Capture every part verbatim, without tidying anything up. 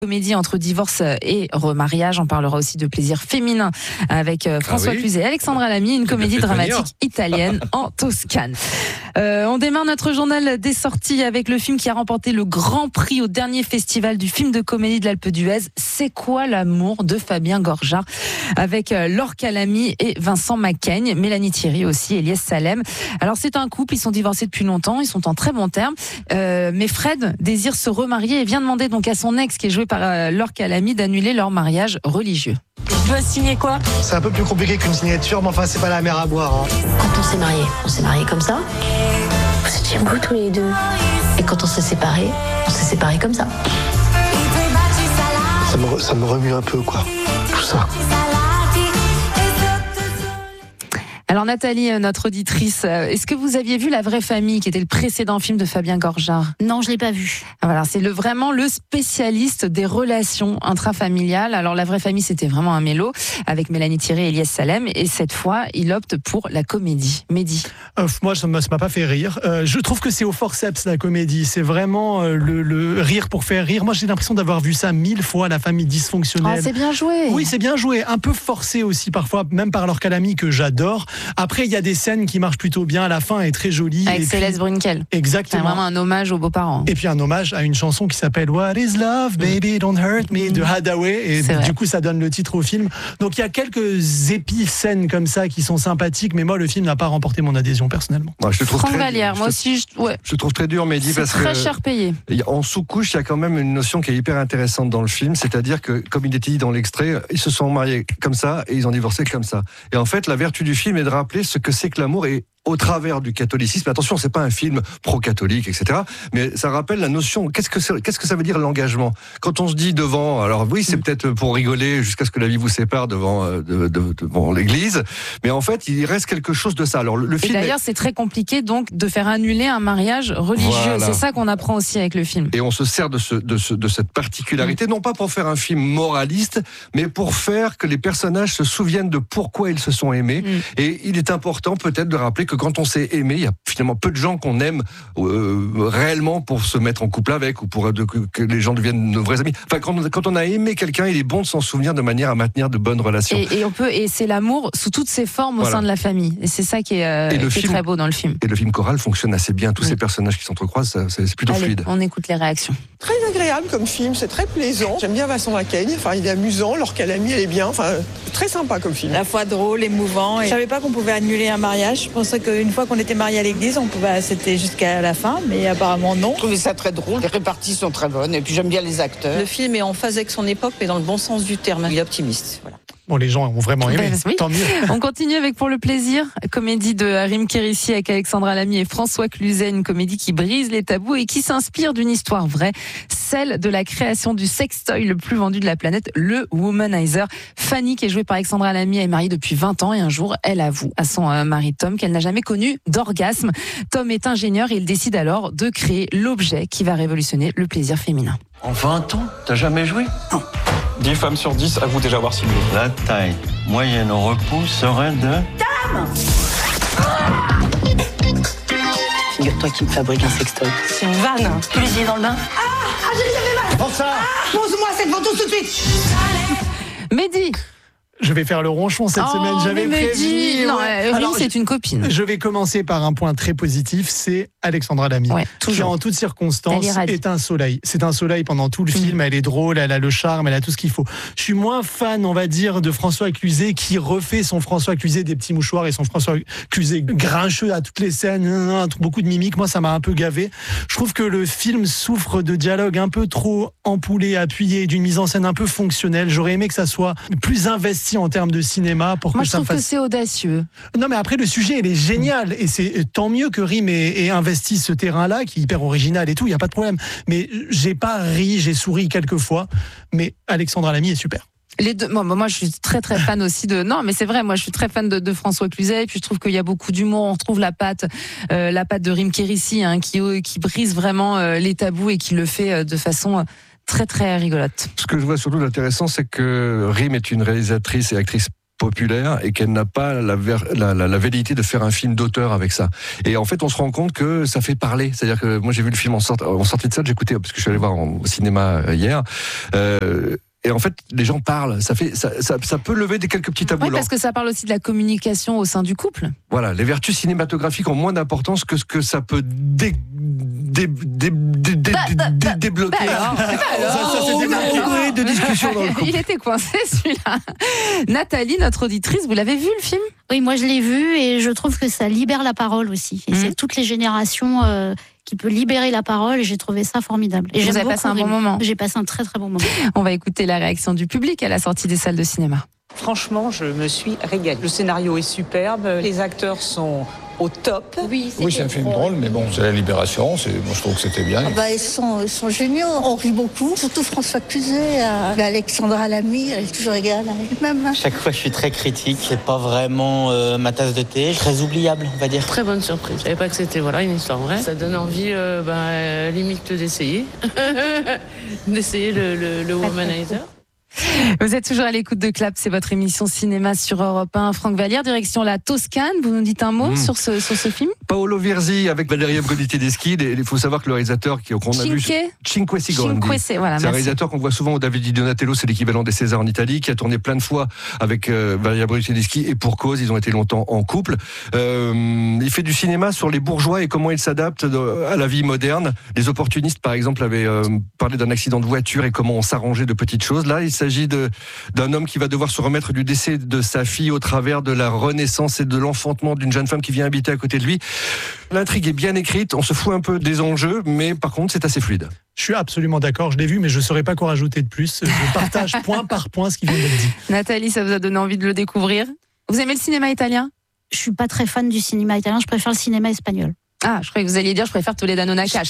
Comédie entre divorce et remariage. On parlera aussi de plaisir féminin avec François ah oui. Cluzet et Alexandra Lamy, une comédie dramatique venir. italienne en Toscane. Euh, on démarre notre journal des sorties avec le film qui a remporté le grand prix au dernier festival du film de comédie de l'Alpe d'Huez. C'est quoi l'amour de Fabien Gorjard avec Laure Calamy et Vincent Macaigne, Mélanie Thierry aussi, Elias Salem. Alors c'est un couple, ils sont divorcés depuis longtemps, ils sont en très bons termes. Euh, mais Fred désire se remarier et vient demander donc à son ex qui est joué par euh, Laure Calamy d'annuler leur mariage religieux. Je dois signer quoi ? C'est un peu plus compliqué qu'une signature, mais enfin c'est pas la mer à boire. Hein. Quand on s'est mariés, on s'est mariés comme ça. Vous étiez beaux tous les deux. Et quand on s'est séparés, on s'est séparés comme ça. Ça me, ça me remue un peu, quoi, tout ça. Alors Nathalie, notre auditrice, est-ce que vous aviez vu La Vraie Famille, qui était le précédent film de Fabien Gorjard ? Non, je l'ai pas vu. Voilà, c'est le, vraiment le spécialiste des relations intrafamiliales. Alors La Vraie Famille, c'était vraiment un mélo avec Mélanie Thierry et Elias Salem, et cette fois, il opte pour la comédie. Mehdi. Euh, moi, ça ne m'a pas fait rire. Euh, je trouve que c'est au forceps la comédie. C'est vraiment euh, le, le rire pour faire rire. Moi, j'ai l'impression d'avoir vu ça mille fois, La Famille dysfonctionnelle. Oh, c'est bien joué. Oui, c'est bien joué. Un peu forcé aussi parfois, même par Laure Calamy que j'adore. Après, il y a des scènes qui marchent plutôt bien. La fin est très jolie. Avec Céleste Brunkel. Exactement. C'est vraiment un hommage aux beaux-parents. Et puis un hommage à une chanson qui s'appelle What is Love, Baby Don't Hurt Me de Hathaway. Et c'est du vrai. coup, ça donne le titre au film. Donc il y a quelques épicènes comme ça qui sont sympathiques, mais moi, le film n'a pas remporté mon adhésion personnellement. Moi, je te trouve Franck très, Vallière, moi je aussi, je, ouais. je trouve très dur, mais dit parce que très cher payé. En sous-couche, il y a quand même une notion qui est hyper intéressante dans le film, c'est-à-dire que, comme il était dit dans l'extrait, ils se sont mariés comme ça et ils ont divorcé comme ça. Et en fait, la vertu du film est de rappeler ce que c'est que l'amour et au travers du catholicisme. Attention, c'est pas un film pro-catholique, et cetera. Mais ça rappelle la notion. Qu'est-ce que c'est, qu'est-ce que ça veut dire l'engagement ? Quand on se dit devant, alors oui, c'est peut-être pour rigoler jusqu'à ce que la vie vous sépare devant de, de, de, devant l'église, mais en fait, il reste quelque chose de ça. Alors le, le film. Et d'ailleurs, est... c'est très compliqué donc de faire annuler un mariage religieux. Voilà. C'est ça qu'on apprend aussi avec le film. Et on se sert de ce, de ce, de cette particularité, mmh. non pas pour faire un film moraliste, mais pour faire que les personnages se souviennent de pourquoi ils se sont aimés. Mmh. Et il est important peut-être de rappeler que quand on s'est aimé, il y a finalement peu de gens qu'on aime euh, réellement pour se mettre en couple avec ou pour de, que, que les gens deviennent nos vrais amis. Enfin, quand on, quand on a aimé quelqu'un, il est bon de s'en souvenir de manière à maintenir de bonnes relations. Et, et on peut, et c'est l'amour sous toutes ses formes au voilà. sein de la famille. Et c'est ça qui est, euh, qui film, est très beau dans le film. Et le film choral fonctionne assez bien. Tous oui. ces personnages qui s'entrecroisent, ça, c'est, c'est plutôt Allez, fluide. On écoute les réactions. Très agréable comme film, c'est très plaisant. J'aime bien Vincent Macaigne. Enfin, il est amusant. Laure Calamy, elle est bien. Enfin, très sympa comme film. À la fois drôle, émouvant. Et... Je savais pas qu'on pouvait annuler un mariage. Je pensais qu'une fois qu'on était mariés à l'église, on pouvait, c'était jusqu'à la fin, mais apparemment non. Je trouvais ça très drôle. Les réparties sont très bonnes. Et puis j'aime bien les acteurs. Le film est en phase avec son époque, mais dans le bon sens du terme. Il est optimiste. Voilà. Bon, les gens ont vraiment aimé, ben, oui. tant mieux. On continue avec Pour le plaisir, comédie de Harim Kérissi avec Alexandra Lamy et François Cluzet, une comédie qui brise les tabous et qui s'inspire d'une histoire vraie, celle de la création du sextoy le plus vendu de la planète, le Womanizer. Fanny, qui est jouée par Alexandra Lamy, est mariée depuis vingt ans et un jour, elle avoue à son mari Tom qu'elle n'a jamais connu d'orgasme. Tom est ingénieur et il décide alors de créer l'objet qui va révolutionner le plaisir féminin. En vingt ans, t'as jamais joué ? Non. dix femmes sur dix avouent déjà avoir simulé. La taille moyenne au repos serait de... Dame ! Figure-toi qu'il me fabrique un sextoy. C'est une vanne. Tu les y es dans le bain ? Ah, ah j'ai les avais mal. Prends ça. Ah, pose-moi cette ventouse tout de suite. Mehdi. Je vais faire le ronchon cette oh, semaine. J'avais prévu. Non, ouais. Rime, c'est une copine. Je vais commencer par un point très positif, c'est Alexandra Lamy, ouais, qui en toutes circonstances est un soleil. C'est un soleil pendant tout le mmh. film. Elle est drôle, elle a le charme, elle a tout ce qu'il faut. Je suis moins fan, on va dire, de François Cluzet qui refait son François Cluzet des petits mouchoirs et son François Cluzet grincheux à toutes les scènes, beaucoup de mimiques. Moi, ça m'a un peu gavé. Je trouve que le film souffre de dialogues un peu trop empoulés, appuyés, d'une mise en scène un peu fonctionnelle. J'aurais aimé que ça soit plus investi en termes de cinéma pour Moi, que je ça trouve fasse... que c'est audacieux. Non, mais après, le sujet, il est génial. Et c'est tant mieux que Rim ait, ait investi ce terrain-là, qui est hyper original et tout, il n'y a pas de problème. Mais j'ai pas ri, j'ai souri quelques fois. Mais Alexandra Lamy est super. Les deux, moi, moi, je suis très très fan aussi de. Non, mais c'est vrai, moi, je suis très fan de, de François Cluzet. Et puis je trouve qu'il y a beaucoup d'humour. On retrouve la patte, euh, la patte de Harim Kérissi, hein, qui qui brise vraiment euh, les tabous et qui le fait euh, de façon euh, très très rigolote. Ce que je vois surtout d'intéressant, c'est que Rim est une réalisatrice et actrice populaire et qu'elle n'a pas la, la, la, la velléité de faire un film d'auteur avec ça. Et en fait, on se rend compte que ça fait parler. C'est-à-dire que moi, j'ai vu le film en, sort, en sortie de salle, j'ai écouté, parce que je suis allé voir au cinéma hier. Euh, Et en fait, les gens parlent. Ça fait, ça, ça, ça peut lever des quelques petits tabous. Oui, parce que ça parle aussi de la communication au sein du couple. Voilà, les vertus cinématographiques ont moins d'importance que ce que ça peut dé, dé, dé, dé, dé, bah, dé, bah, débloquer. Bah alors, bah alors, ça, ça, c'est débloqué de discussion dans le couple. Il était coincé celui-là. Nathalie, notre auditrice, vous l'avez vu le film ? Oui, moi je l'ai vu et je trouve que ça libère la parole aussi. Et mmh. c'est toutes les générations. Euh, qui peut libérer la parole et j'ai trouvé ça formidable. Et vous avez passé un bon moment. J'ai passé un très très bon moment. On va écouter la réaction du public à la sortie des salles de cinéma. Franchement, je me suis régalée. Le scénario est superbe, les acteurs sont au top. Oui, oui c'est un film drôle, mais bon, c'est la libération. C'est, moi, je trouve que c'était bien. Ah bah, ils sont, ils sont géniaux. On rit beaucoup. Surtout François Cluzet, euh, Alexandra Lamy, elle est toujours égale à elle-même. Chaque fois, je suis très critique. C'est pas vraiment euh, ma tasse de thé. Très oubliable, on va dire. Très bonne surprise. Je savais pas que c'était voilà une histoire vraie. Ça donne envie, euh, bah, euh, limite d'essayer, d'essayer le, le, le Womanizer. Vous êtes toujours à l'écoute de Clap, c'est votre émission cinéma sur Europe un. Franck Vallière, direction la Toscane. Vous nous dites un mot mmh. sur, ce, sur ce film ? Paolo Virzi avec Valeria Bruni-Tedeschi. Il faut savoir que le réalisateur qu'on a vu... Cinque Secondi. Voilà, c'est merci. Un réalisateur qu'on voit souvent au David Di Donatello, c'est l'équivalent des Césars en Italie, qui a tourné plein de fois avec euh, Valeria Bruni-Tedeschi et pour cause, ils ont été longtemps en couple. Euh, il fait du cinéma sur les bourgeois et comment ils s'adaptent à la vie moderne. Les opportunistes, par exemple, avaient euh, parlé d'un accident de voiture et comment on s'arrangeait de petites choses. Là, il s'agit de, d'un homme qui va devoir se remettre du décès de sa fille au travers de la renaissance et de l'enfantement d'une jeune femme qui vient habiter à côté de lui. L'intrigue est bien écrite, on se fout un peu des enjeux, mais par contre, c'est assez fluide. Je suis absolument d'accord, je l'ai vu, mais je ne saurais pas quoi rajouter de plus. Je partage point par point ce qui vient d'être dit. Nathalie, ça vous a donné envie de le découvrir ? Vous aimez le cinéma italien ? Je ne suis pas très fan du cinéma italien, je préfère le cinéma espagnol. Ah, je croyais que vous alliez dire je préfère Toledano Nakash,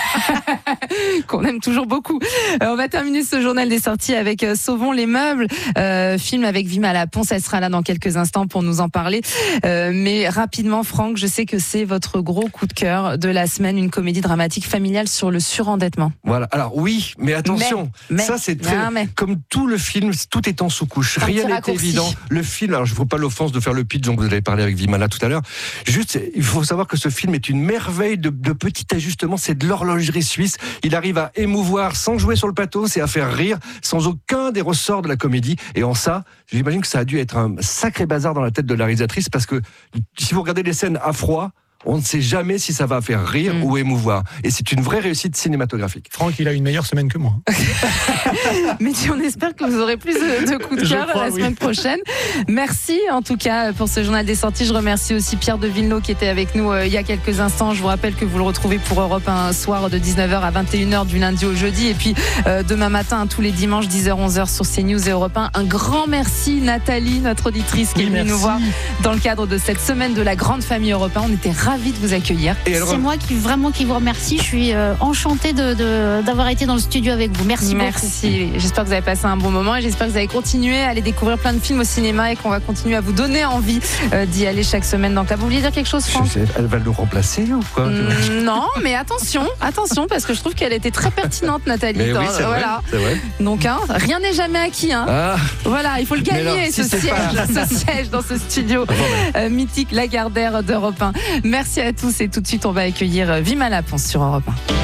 qu'on aime toujours beaucoup. Euh, on va terminer ce journal des sorties avec euh, Sauvons les meubles, euh, film avec Vima Laponce. Elle sera là dans quelques instants pour nous en parler. Euh, mais rapidement, Franck, je sais que c'est votre gros coup de cœur de la semaine, une comédie dramatique familiale sur le surendettement. Voilà. Alors oui, mais attention, mais, mais, ça c'est très non, mais... comme tout le film, tout est en sous-couche. Rien n'est évident. Le film, alors je ne veux pas l'offense de faire le pitch dont vous avez parlé avec Vima là tout à l'heure. Juste, il faut savoir que ce film est une merveille de, de petits ajustements, c'est de l'horlogerie suisse. Il arrive à émouvoir sans jouer sur le pathos et à faire rire sans aucun des ressorts de la comédie. Et en ça, j'imagine que ça a dû être un sacré bazar dans la tête de la réalisatrice parce que si vous regardez les scènes à froid, on ne sait jamais si ça va faire rire mmh. ou émouvoir. Et c'est une vraie réussite cinématographique. Franck, il a une meilleure semaine que moi. Mais on espère que vous aurez plus de, de coups de cœur la semaine oui. prochaine. Merci en tout cas pour ce journal des sorties. Je remercie aussi Pierre de Villeneuve qui était avec nous euh, il y a quelques instants. Je vous rappelle que vous le retrouvez pour Europe un soir de dix-neuf heures à vingt et une heures du lundi au jeudi. Et puis euh, demain matin, tous les dimanches, dix heures onze heures sur CNews et Europe un. Un grand merci Nathalie, notre auditrice qui oui, est venue merci. nous voir dans le cadre de cette semaine de la grande famille Europe un. On était ravis de vous accueillir. Et alors... C'est moi qui vraiment qui vous remercie. Je suis euh, enchantée de, de, d'avoir été dans le studio avec vous. Merci, Merci. beaucoup. J'espère que vous avez passé un bon moment et j'espère que vous allez continuer à aller découvrir plein de films au cinéma et qu'on va continuer à vous donner envie euh, d'y aller chaque semaine dans Clap. Vous vouliez dire quelque chose, Franck ? sais, Elle va le remplacer ou quoi ? mmh, Non, mais attention, attention, parce que je trouve qu'elle était très pertinente, Nathalie. Mais dans, oui, c'est voilà. vrai, c'est vrai. Donc, hein, rien n'est jamais acquis. Hein. Ah. Voilà, il faut le gagner, alors, ce, si siège, pas... ce siège dans ce studio ah, bon, ben. euh, mythique Lagardère d'Europe un. Merci à tous et tout de suite, on va accueillir Vima Laponce sur Europe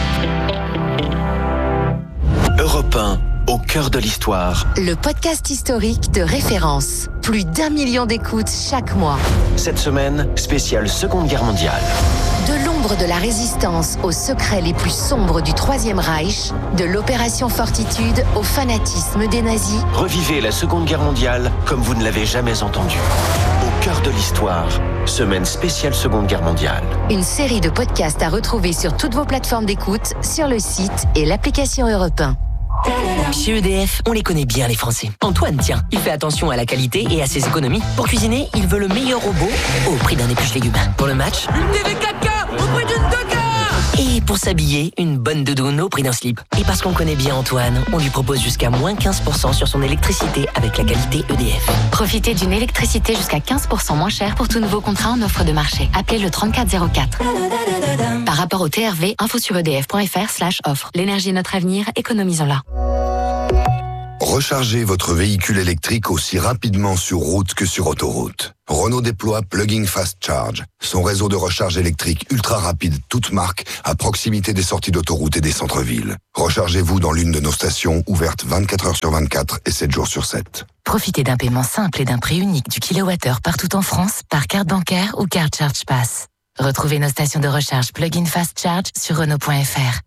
un. Europe un, au cœur de l'histoire. Le podcast historique de référence. Plus d'un million d'écoutes chaque mois. Cette semaine, spéciale Seconde Guerre mondiale. De l'ombre de la résistance aux secrets les plus sombres du Troisième Reich, de l'opération Fortitude au fanatisme des nazis. Revivez la Seconde Guerre mondiale comme vous ne l'avez jamais entendu. Au cœur de l'histoire, semaine spéciale Seconde Guerre mondiale. Une série de podcasts à retrouver sur toutes vos plateformes d'écoute, sur le site et l'application Europe un. Chez E D F, on les connaît bien les Français. Antoine, tiens, il fait attention à la qualité et à ses économies. Pour cuisiner, il veut le meilleur robot au prix d'un épluche légumes. Pour le match, une T V quatre K au prix d'une deux K. Et pour s'habiller, une bonne doudoune au prix d'un slip. Et parce qu'on connaît bien Antoine, on lui propose jusqu'à moins quinze pour cent sur son électricité avec la qualité E D F. Profitez d'une électricité jusqu'à quinze pour cent moins chère pour tout nouveau contrat en offre de marché. Appelez le trente-quatre zéro quatre. Par rapport au T R V, info sur edf point fr slash offre. L'énergie est notre avenir, économisons-la. Rechargez votre véhicule électrique aussi rapidement sur route que sur autoroute. Renault déploie Plug-in Fast Charge, son réseau de recharge électrique ultra rapide toute marque à proximité des sorties d'autoroute et des centres-villes. Rechargez-vous dans l'une de nos stations ouvertes vingt-quatre heures sur vingt-quatre et sept jours sur sept. Profitez d'un paiement simple et d'un prix unique du kilowattheure partout en France par carte bancaire ou carte Charge Pass. Retrouvez nos stations de recharge Plug-in Fast Charge sur Renault point F R.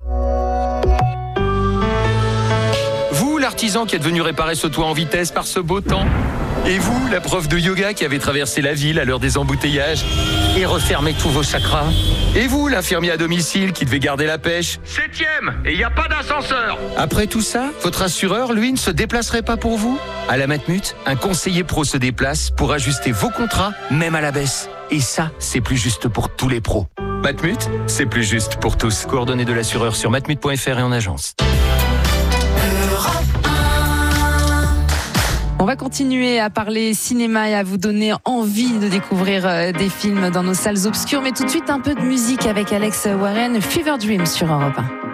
Vous, l'artisan qui est devenu réparer ce toit en vitesse par ce beau temps. Et vous, la prof de yoga qui avait traversé la ville à l'heure des embouteillages et refermé tous vos chakras. Et vous, l'infirmier à domicile qui devait garder la pêche. Septième, et il n'y a pas d'ascenseur. Après tout ça, votre assureur, lui, ne se déplacerait pas pour vous? À la Matmut, un conseiller pro se déplace pour ajuster vos contrats, même à la baisse. Et ça, c'est plus juste pour tous les pros. Matmut, c'est plus juste pour tous. Coordonnées de l'assureur sur matmut point F R et en agence. On va continuer à parler cinéma et à vous donner envie de découvrir des films dans nos salles obscures. Mais tout de suite, un peu de musique avec Alex Warren, Fever Dream sur Europe un.